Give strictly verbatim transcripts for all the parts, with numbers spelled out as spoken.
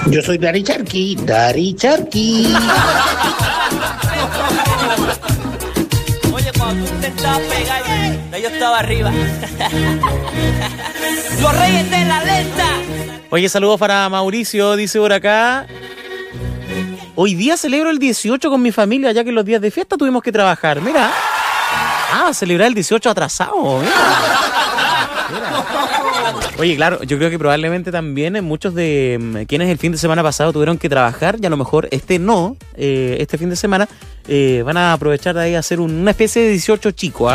Yo soy Dari Charqui, Dari Charqui. Oye, cuando tú te estabas pegado, yo estaba arriba. Los reyes de la lenta. Oye, saludos para Mauricio, dice por acá. Hoy día celebro el dieciocho con mi familia, ya que en los días de fiesta tuvimos que trabajar. Mira. Ah, celebrar el dieciocho atrasado. Mira. Mira. Oye, claro, yo creo que probablemente también muchos de quienes el fin de semana pasado tuvieron que trabajar y a lo mejor este no, eh, este fin de semana, eh, van a aprovechar de ahí a hacer un, una especie de dieciocho chico. ¿eh?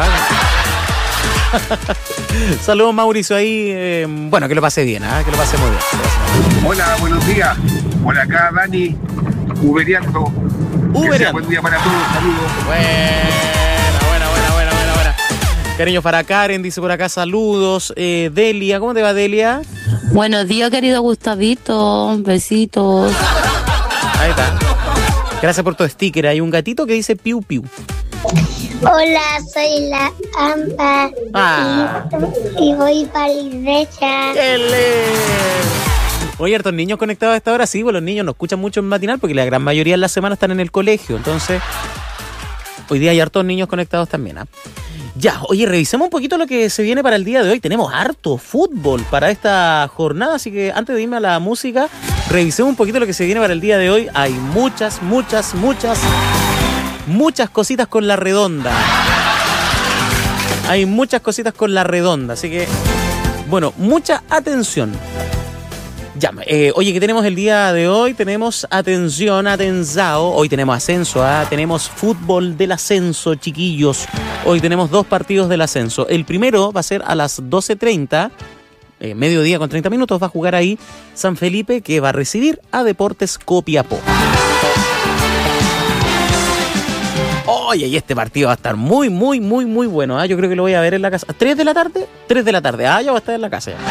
Saludos, Mauricio, ahí. Eh, bueno, que lo pase bien, ¿eh? que lo pase muy bien. Hola, buenos días. Por acá, Dani, uberiando. Uberiando. Buen día para todos, saludos. Buena, buena, buena, buena, buena, buena. Cariño para Karen, dice por acá, saludos. Eh, Delia, ¿cómo te va, Delia? Buenos días, querido Gustavito. Besitos. Ahí está. Gracias por tu sticker. Hay un gatito que dice piu piu. Hola, soy la Amba Ah. y, y voy para la iglesia. Oye, hartos niños conectados a esta hora. Sí, pues los niños no escuchan mucho en matinal porque la gran mayoría de la semana están en el colegio. Entonces, hoy día hay hartos niños conectados también. ¿eh? Ya, oye, revisemos un poquito lo que se viene para el día de hoy. Tenemos harto fútbol para esta jornada, así que antes de irme a la música, revisemos un poquito lo que se viene para el día de hoy. Hay muchas, muchas, muchas, muchas cositas con la redonda. Hay muchas cositas con la redonda, así que, bueno, mucha atención. Ya, eh, oye, ¿qué tenemos el día de hoy? Tenemos atención, atenzao. Hoy tenemos ascenso, ¿eh? Tenemos fútbol del ascenso, chiquillos. Hoy tenemos dos partidos del ascenso. El primero va a ser a las doce treinta, eh, mediodía con treinta minutos. Va a jugar ahí San Felipe, que va a recibir a Deportes Copiapó. Oye, y este partido va a estar muy, muy, muy, muy bueno. ¿eh? Yo creo que lo voy a ver en la casa. ¿tres de la tarde? tres de la tarde. Ah, ya va a estar en la casa ya.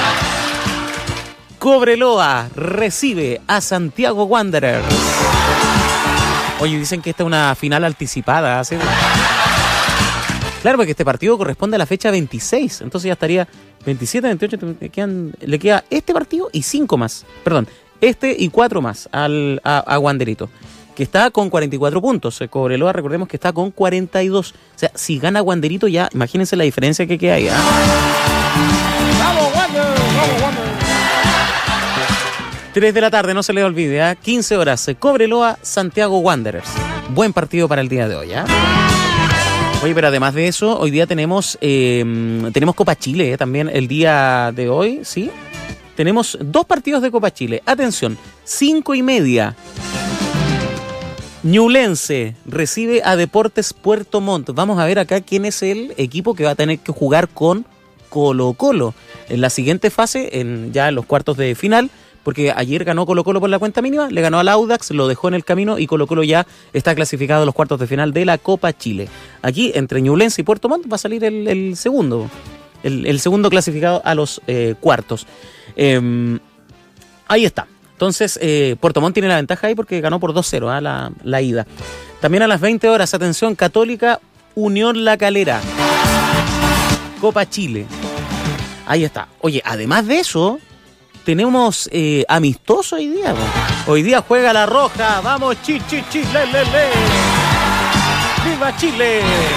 Cobreloa recibe a Santiago Wanderers. Oye, dicen que esta es una final anticipada. ¿sí? Claro, porque este partido corresponde a la fecha veintiséis. Entonces ya estaría veintisiete, veintiocho. Le, quedan, le queda este partido y cinco más. Perdón, este y cuatro más al, a, a Wanderito, que está con cuarenta y cuatro puntos. Cobreloa, recordemos que está con cuarenta y dos. O sea, si gana Wanderito ya, imagínense la diferencia que queda ahí. ¿eh? ¡Vamos, Wander! ¡Vamos, Wander! tres de la tarde, no se le olvide, ¿eh? quince horas, Cobreloa, Santiago Wanderers. Buen partido para el día de hoy, ¿eh? Oye, pero además de eso, hoy día tenemos eh, tenemos Copa Chile, ¿eh? También el día de hoy, ¿sí? Tenemos dos partidos de Copa Chile. Atención, cinco y media. Ñublense recibe a Deportes Puerto Montt. Vamos a ver acá quién es el equipo que va a tener que jugar con Colo Colo en la siguiente fase, en, ya en los cuartos de final. Porque ayer ganó Colo Colo por la cuenta mínima, le ganó al Audax, lo dejó en el camino y Colo Colo ya está clasificado a los cuartos de final de la Copa Chile. Aquí, entre Ñublense y Puerto Montt, va a salir el, el segundo, el, el segundo clasificado a los eh, cuartos. Eh, ahí está. Entonces, eh, Puerto Montt tiene la ventaja ahí porque ganó por dos cero ¿eh? la, la ida. También a las veinte horas, atención, Católica, Unión La Calera. Copa Chile. Ahí está. Oye, además de eso, tenemos eh, amistoso hoy día. ¿no? Hoy día juega la Roja. Vamos, chi, chi, chi, le, le, le. ¡Viva Chile!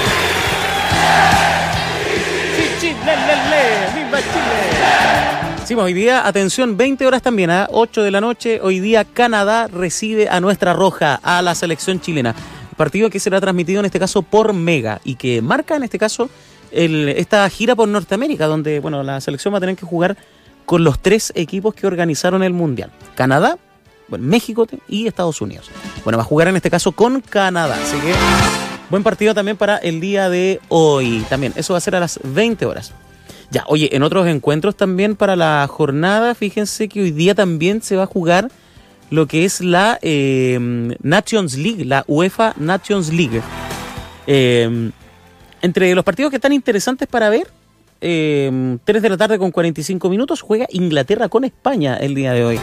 Chi, chi, le, le, le. ¡Viva Chile! Sí, hoy día, atención, veinte horas también, a ¿eh? ocho de la noche. Hoy día Canadá recibe a nuestra Roja, a la selección chilena. Partido que será transmitido en este caso por Mega y que marca en este caso el, esta gira por Norteamérica, donde bueno la selección va a tener que jugar con los tres equipos que organizaron el Mundial. Canadá, bueno, México y Estados Unidos. Bueno, va a jugar en este caso con Canadá, así que buen partido también para el día de hoy. También, eso va a ser a las veinte horas. Ya, oye, en otros encuentros también para la jornada, fíjense que hoy día también se va a jugar lo que es la eh, Nations League, la UEFA Nations League. Eh, entre los partidos que están interesantes para ver, Eh, tres de la tarde con cuarenta y cinco minutos juega Inglaterra con España el día de hoy.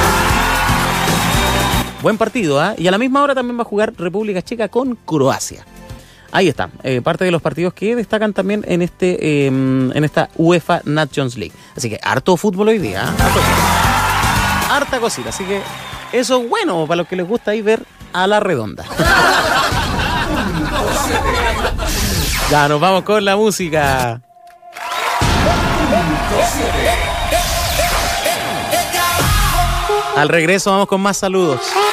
Buen partido, ¿eh? Y a la misma hora también va a jugar República Checa con Croacia. Ahí está, eh, parte de los partidos que destacan también en este eh, en esta UEFA Nations League. Así que harto fútbol hoy día, ¿eh? harto, harta cosita. Así que eso es bueno para los que les gusta ahí ver a la redonda. Ya, nos vamos con la música. Al regreso vamos con más saludos.